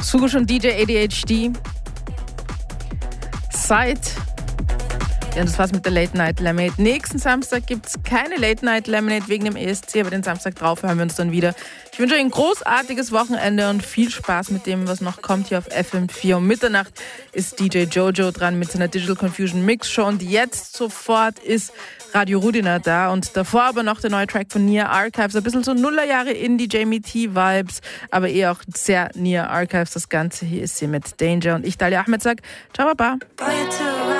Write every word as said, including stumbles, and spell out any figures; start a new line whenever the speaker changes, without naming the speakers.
Sugush und D J A D H D. Side. Ja, und das war's mit der Late Night Lemonade. Nächsten Samstag gibt's keine Late Night Lemonade wegen dem E S C, aber den Samstag drauf hören wir uns dann wieder. Ich wünsche euch ein großartiges Wochenende und viel Spaß mit dem, was noch kommt hier auf F M vier. Um Mitternacht ist D J Jojo dran mit seiner Digital Confusion Mix Show und jetzt sofort ist Radio Rudina da und davor aber noch der neue Track von Nia Archives. Ein bisschen so Nullerjahre Indie Jamie T Vibes, aber eher auch sehr Nia Archives. Das Ganze hier ist sie mit Danger und ich, Dalia Ahmed, sag ciao, baba.